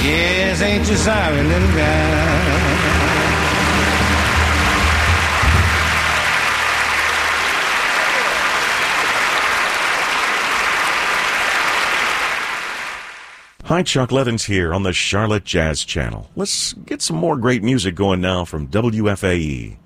Yes, ain't you sorry, little girl? Hi, Chuck Levins here on the Charlotte Jazz Channel. Let's get some more great music going now from WFAE.